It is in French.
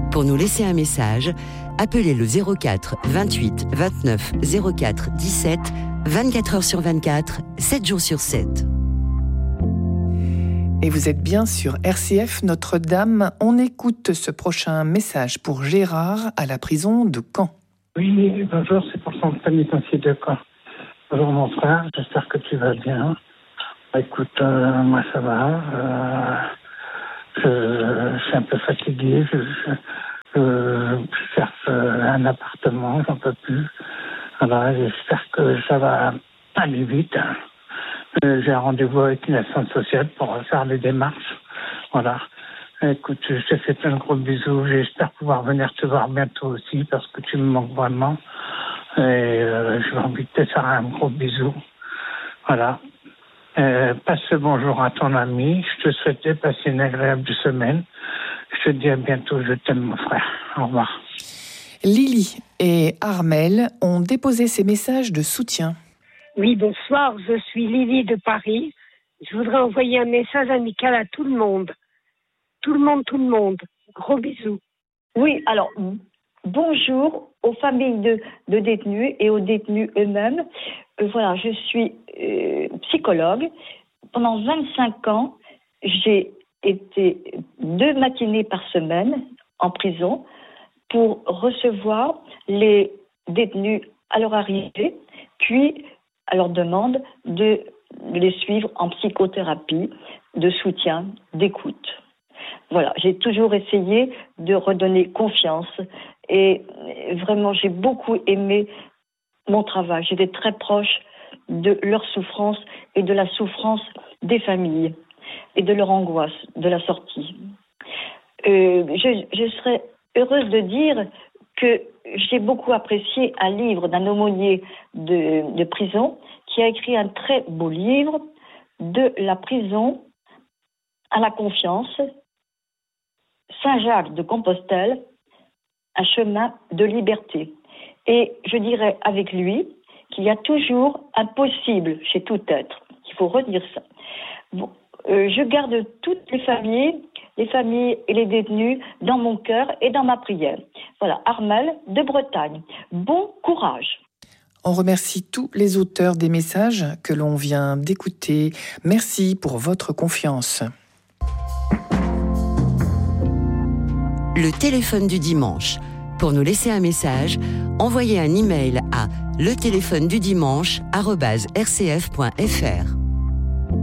Pour nous laisser un message, appelez le 04 28 29 04 17, 24 heures sur 24, 7 jours sur 7. Et vous êtes bien sur RCF Notre-Dame. On écoute ce prochain message pour Gérard à la prison de Caen. Oui, bonjour, c'est pour son pénitencier de Caen. Bonjour mon frère, j'espère que tu vas bien. Écoute, moi ça va. Je suis un peu fatigué. Je cherche un appartement, j'en peux plus. Voilà, j'espère que ça va aller vite. J'ai un rendez-vous avec une assistante sociale pour faire les démarches. Voilà. Écoute, je te fais plein de gros bisous. J'espère pouvoir venir te voir bientôt aussi parce que tu me manques vraiment. Et j'ai envie de te faire un gros bisou. Voilà. Passe le bonjour à ton ami. Je te souhaite de passer une agréable semaine. Je te dis à bientôt. Je t'aime, mon frère. Au revoir. Lily et Armel ont déposé ces messages de soutien. Oui, bonsoir. Je suis Lily de Paris. Je voudrais envoyer un message amical à tout le monde. Tout le monde. Gros bisous. Oui, alors, bonjour aux familles de détenus et aux détenus eux-mêmes. Voilà, je suis psychologue. Pendant 25 ans, j'ai été 2 matinées par semaine en prison pour recevoir les détenus à leur arrivée, puis à leur demande de les suivre en psychothérapie, de soutien, d'écoute. Voilà, j'ai toujours essayé de redonner confiance et vraiment j'ai beaucoup aimé mon travail. J'étais très proche de leur souffrance et de la souffrance des familles et de leur angoisse de la sortie. Je serais heureuse de dire que j'ai beaucoup apprécié un livre d'un aumônier de prison qui a écrit un très beau livre, De la prison à la confiance, Saint-Jacques de Compostelle, un chemin de liberté. Et je dirais avec lui qu'il y a toujours un possible chez tout être. Il faut redire ça. Bon, je garde toutes les familles et les détenus dans mon cœur et dans ma prière. Voilà, Armel de Bretagne. Bon courage. On remercie tous les auteurs des messages que l'on vient d'écouter. Merci pour votre confiance. Le téléphone du dimanche. Pour nous laisser un message, envoyez un email à letéléphonedudimanche@rcf.fr.